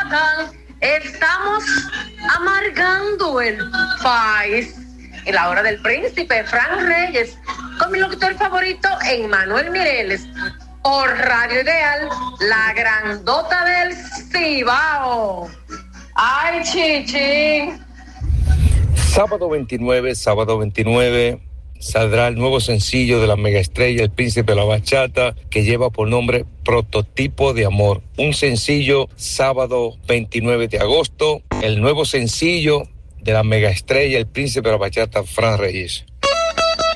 Estamos amargando el país. En la hora del príncipe, Frank Reyes, con mi locutor favorito, Emmanuel Mireles, por Radio Ideal, la grandota del Cibao. ¡Ay, chichi! Sábado 29, saldrá el nuevo sencillo de la megaestrella, el príncipe de la bachata, que lleva por nombre Prototipo de Amor. Un sencillo sábado 29 de agosto, el nuevo sencillo de la megaestrella, el príncipe de la bachata, Frank Reyes.